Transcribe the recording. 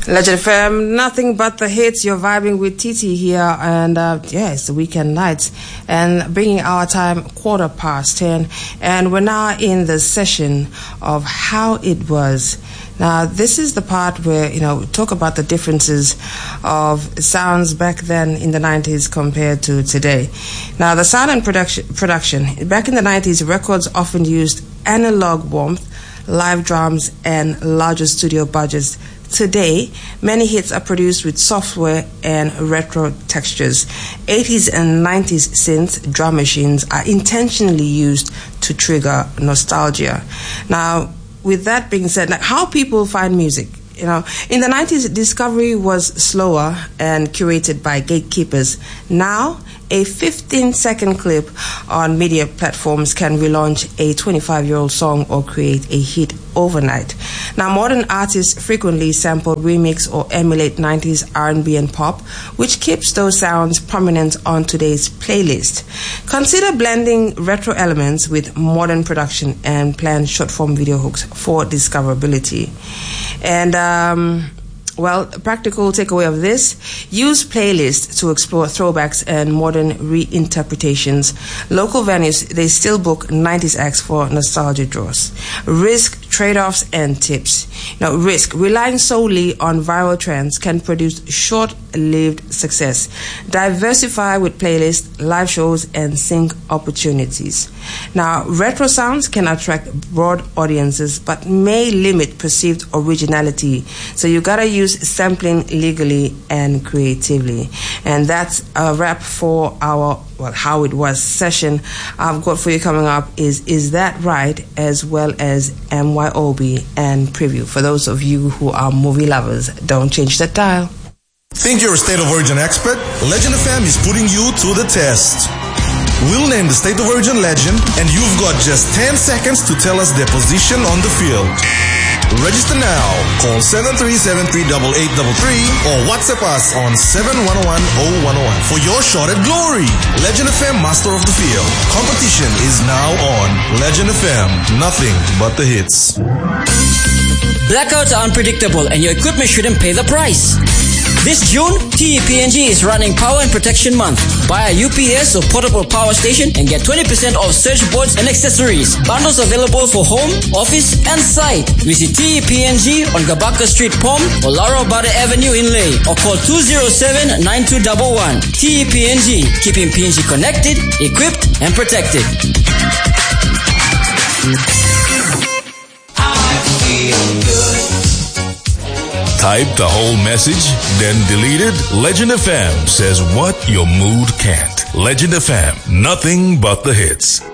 Legend FM, nothing but the hits. You're vibing with Titi here, and it's the weekend nights, and bringing our time 10:15, and we're now in the session of how it was. Now, this is the part where, we talk about the differences of sounds back then in the 90s compared to today. Now, the sound and production. Back in the 90s, records often used analog warmth, live drums, and larger studio budgets. Today, many hits are produced with software and retro textures. 80s and 90s synth drum machines are intentionally used to trigger nostalgia. Now, with that being said, how people find music. In the 90s, discovery was slower and curated by gatekeepers. Now, a 15-second clip on media platforms can relaunch a 25-year-old song or create a hit overnight. Now, modern artists frequently sample, remix, or emulate 90s R&B and pop, which keeps those sounds prominent on today's playlist. Consider blending retro elements with modern production and plan short-form video hooks for discoverability. And practical takeaway of this: use playlists to explore throwbacks and modern reinterpretations. Local venues, they still book 90s acts for nostalgia draws. Risk, trade-offs, and tips. Risk: relying solely on viral trends can produce short-lived success. Diversify with playlists, live shows, and sync opportunities. Now, retro sounds can attract broad audiences, but may limit perceived originality. So you gotta use sampling legally and creatively. And that's a wrap for our How It Was session. I've got for you coming up is That Right, as well as MYOB and Preview. For those of you who are movie lovers, don't change that dial. Think you're a State of Origin expert? Legend FM is putting you to the test. We'll name the State of Origin legend, and you've got just 10 seconds to tell us their position on the field. Register now. Call 73738833 or WhatsApp us on 71010101 for your shot at glory. Legend FM Master of the Field. Competition is now on. Legend FM, nothing but the hits. Blackouts are unpredictable and your equipment shouldn't pay the price. This June, TEPNG is running Power and Protection Month. Buy a UPS or portable power station and get 20% off surge boards and accessories. Bundles available for home, office, and site. Visit TEPNG on Gabaka Street, Pom, or Laurel Butter Avenue in Leh, or call 207-9211. TEPNG, keeping PNG connected, equipped, and protected. I feel good. Type the whole message, then delete it. Legend FM says what your mood can't. Legend FM, nothing but the hits.